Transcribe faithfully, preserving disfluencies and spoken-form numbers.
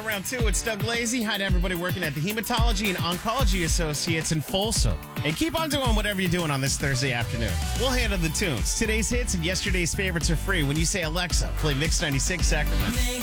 Round two, it's Doug Lazy. Hi to everybody working at the Hematology and Oncology Associates in Folsom. And keep on doing whatever you're doing on this Thursday afternoon. We'll handle the tunes. Today's hits and yesterday's favorites are free when you say, Alexa, play Mix ninety-six Sacramento.